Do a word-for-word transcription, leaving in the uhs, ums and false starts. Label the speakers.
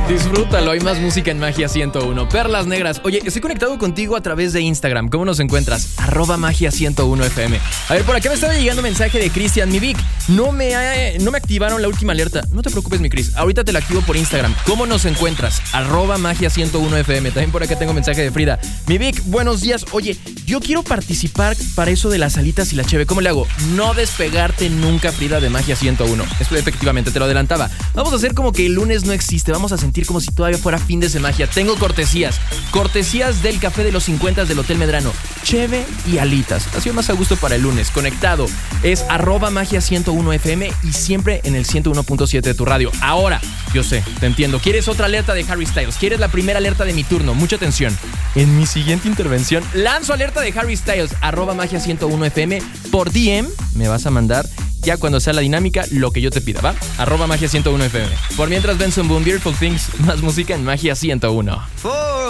Speaker 1: Disfrútalo, hay más música en Magia ciento uno. Perlas negras. Oye, estoy conectado contigo a través de Instagram. ¿Cómo nos encuentras? Arroba Magia ciento uno F M. A ver, por acá me estaba llegando mensaje de Cristian. Mi Vic, no me, ha, no me activaron la última alerta. No te preocupes, mi Cris. Ahorita te la activo por Instagram. ¿Cómo nos encuentras? Arroba Magia ciento uno F M. También por acá tengo mensaje de Frida. Mi Vic, buenos días. Oye, yo quiero participar para eso de las alitas y la cheve. ¿Cómo le hago? No despegarte nunca, Frida, de Magia ciento uno. Esto efectivamente te lo adelantaba. Vamos a hacer como que el lunes no existe. Vamos a sentir como si todavía fuera fin de semana. Tengo cortesías. Cortesías del café de los cincuenta del Hotel Medrano. Cheve y alitas. Ha sido más a gusto para el lunes. Conectado. Es arroba Magia ciento uno F M y siempre en el ciento uno punto siete de tu radio. Ahora, yo sé, te entiendo. ¿Quieres otra alerta de Harry Styles? ¿Quieres la primera alerta de mi turno? Mucha atención. En mi siguiente intervención, lanzo alerta de Harry Styles. Arroba Magia ciento uno F M. Por D M me vas a mandar, ya cuando sea la dinámica, lo que yo te pida, ¿va? Arroba Magia ciento uno F M. Por mientras, Benson Boom, Beautiful Things, más música en Magia ciento uno.